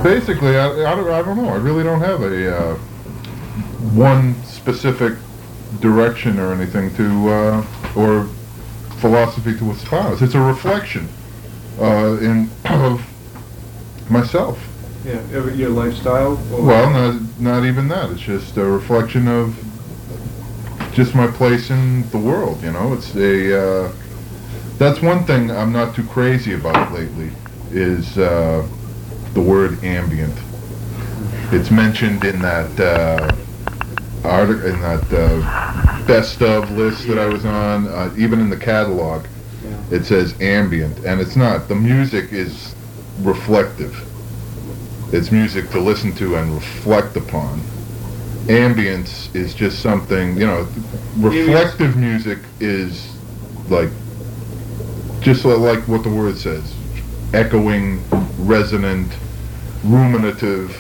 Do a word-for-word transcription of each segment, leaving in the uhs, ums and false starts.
Basically, I, I, don't, I don't know. I really don't have a uh, one specific direction or anything to, uh, or philosophy to espouse. It's a reflection uh, in of myself. Yeah, every, your lifestyle? Or Well, not, not even that. It's just a reflection of just my place in the world, you know? It's a, uh, that's one thing I'm not too crazy about lately, is uh, the word ambient. It's mentioned in that uh, article, in that uh, best of list that I was on, uh, even in the catalog, Yeah. it says ambient, and it's not. The music is reflective. It's music to listen to and reflect upon. Ambience is just something, you know, reflective music is like, just like what the word says, echoing, resonant, ruminative.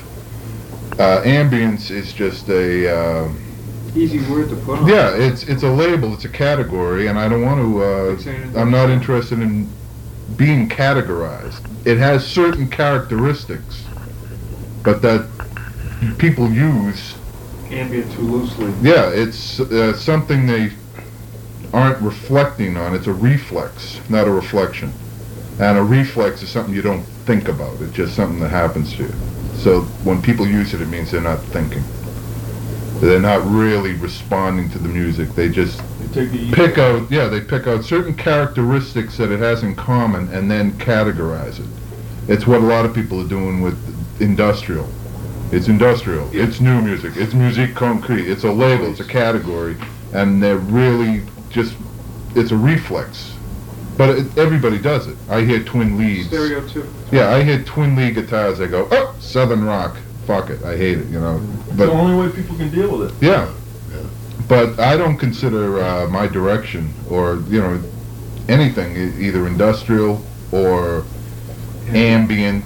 Uh, ambience is just a, uh, Easy word to put on. yeah, it's it's a label, it's a category, and I don't want to, uh, I'm not interested in being categorized. It has certain characteristics, but that people use, Ambient too loosely. yeah, it's uh, something they aren't reflecting on. It's a reflex, not a reflection. And a reflex is something you don't think about. It's just something that happens to you. So when people use it, it means they're not thinking. They're not really responding to the music. They just You take the easy pick way. out, yeah, they pick out certain characteristics that it has in common and then categorize it. It's what a lot of people are doing with industrial. It's industrial, it's new music, it's musique concrete, it's a label, it's a category, and they're really just, it's a reflex. But it, everybody does it. I hear twin leads. Stereo too. Yeah, I hear twin lead guitars, I go, oh, Southern rock, fuck it, I hate it, you know. It's But the only way people can deal with it. yeah, but I don't consider uh, my direction or, you know, anything, e- either industrial or ambient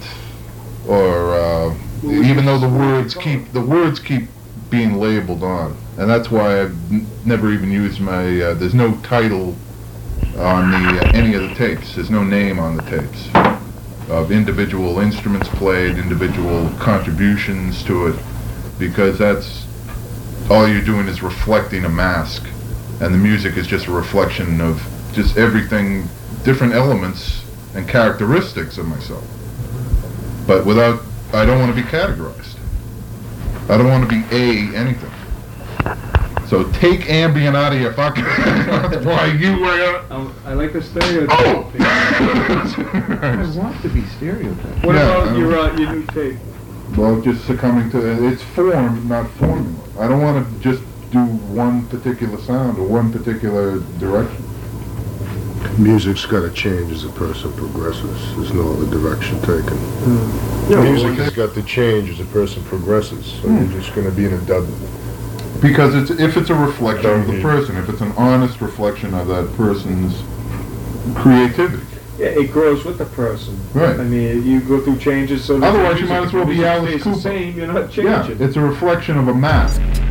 or, uh, even though the words keep, the words keep being labeled on. And that's why I've n- never even used my, uh, there's no title on the, uh, any of the tapes. There's no name on the tapes of individual instruments played, individual contributions to it, because that's, all you're doing is reflecting a mask, and the music is just a reflection of just everything, different elements and characteristics of myself. But without, I don't want to be categorized. I don't want to be a anything. So take ambient out of your fucking, why you were, Um, I like the stereotype. oh! I want to be stereotyped. What Yeah, about um, your uh, your new tape? Well, just succumbing to, it's form, not formula. I don't want to just do one particular sound or one particular direction. Music's got to change as a person progresses. There's no other direction taken. Yeah, Music well, has got to change as a person progresses. So Hmm. you're just going to be in a dub. Because it's, if it's a reflection of the Mhm. person, if it's an honest reflection of that person's creativity. Yeah, it grows with the person. Right. I mean, you go through changes, so. does the Otherwise, you music. might as well If be the music Alice stays the Cooper. same, you're not Yeah, changing. it's a reflection of a mask.